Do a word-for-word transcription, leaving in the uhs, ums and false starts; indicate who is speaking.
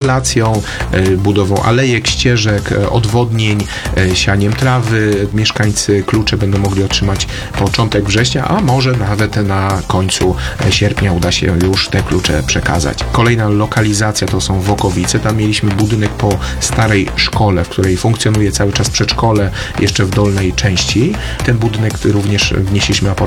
Speaker 1: wentylacją, budową alejek, ścieżek, odwodnień, sianiem trawy. Mieszkańcy klucze będą mogli otrzymać początek września, a może nawet na końcu sierpnia uda się już te klucze przekazać. Kolejna lokalizacja to są Wokowice. Tam mieliśmy budynek po starej szkole, w której funkcjonuje cały czas przedszkole, jeszcze w dolnej części. Ten budynek również wnieśliśmy aport